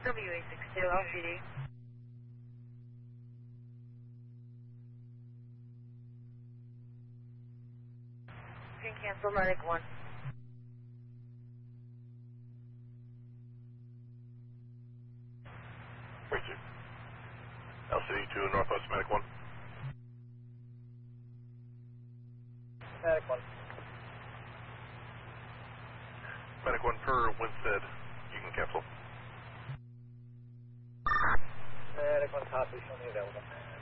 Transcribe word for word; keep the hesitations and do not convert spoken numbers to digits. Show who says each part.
Speaker 1: W A six two, L P D. You can cancel medic one.
Speaker 2: Thank you. L C D two, Northwest Medic one.
Speaker 3: Medic one.
Speaker 2: Medic one per Winstead, you can cancel.
Speaker 3: Medic one copy, show me available.